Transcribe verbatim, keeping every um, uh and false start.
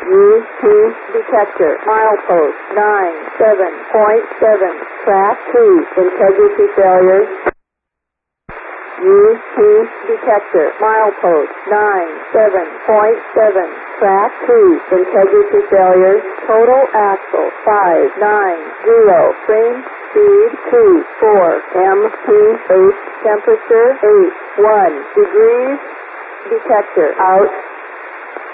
U T detector, milepost nine seven point seven, track two, integrity failures. U T detector, milepost nine seven point seven, track two, integrity failures, total axle five nine zero, train speed two four, M P eight, temperature eight one degrees, detector out.